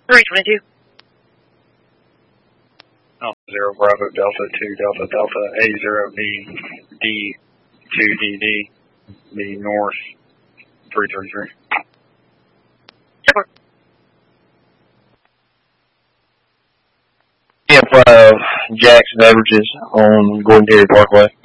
322. Alpha 0 Bravo Delta 2 Delta Delta A0 D 2 DD B North 333. Support. Camp 5 Jackson Averages on Gordon Terry Parkway.